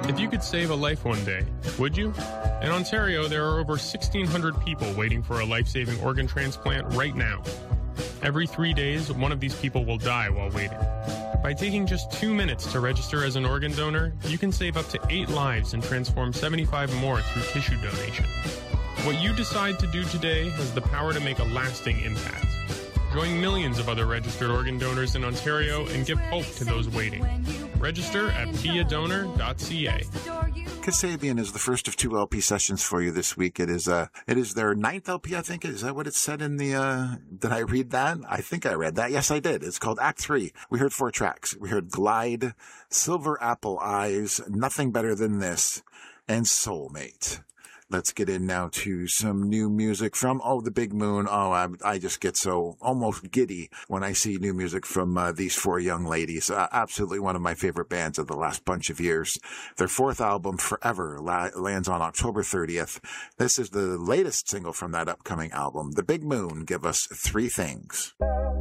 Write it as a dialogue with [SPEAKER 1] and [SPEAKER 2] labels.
[SPEAKER 1] If you could save a life one day, would you? In Ontario, there are over 1,600 people waiting for a life-saving organ transplant right now. Every 3 days, one of these people will die while waiting. By taking just 2 minutes to register as an organ donor, you can save up to 8 lives and transform 75 more through tissue donation. What you decide to do today has the power to make a lasting impact. Join millions of other registered organ donors in Ontario and give hope to those waiting. Register at beadonor.ca.
[SPEAKER 2] Kasabian is the first of 2 LP sessions for you this week. It is their 9th LP, I think. Is that what it said in the, did I read that? I think I read that. Yes, I did. It's called Act 3. We heard 4 tracks. We heard Glide, Silver Apple Eyes, Nothing Better Than This, and Soulmate. Let's get in now to some new music from, The Big Moon. I just get so almost giddy when I see new music from these 4 young ladies. Absolutely one of my favorite bands of the last bunch of years. Their 4th album, Forever, lands on October 30th. This is the latest single from that upcoming album. The Big Moon give us 3 things.